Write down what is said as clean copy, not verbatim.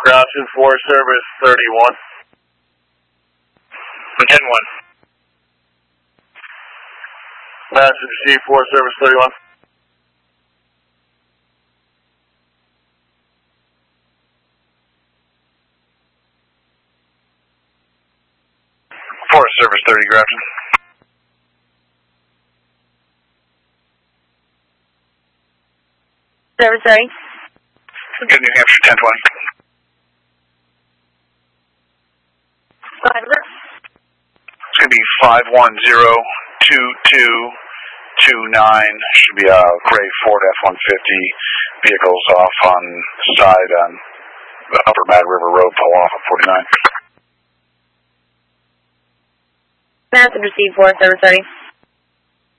Grouchin 4 Service 31. 10-1. Message received 4 Service 31. Forest Service 30, Grafton. Service 30. Good, New Hampshire 1020. Go ahead, Rick. It's going to be 5102229. Should be a gray Ford F-150. Vehicles off on the side on the Upper Mad River Road, pull off at 49. Message received 4 Service 30.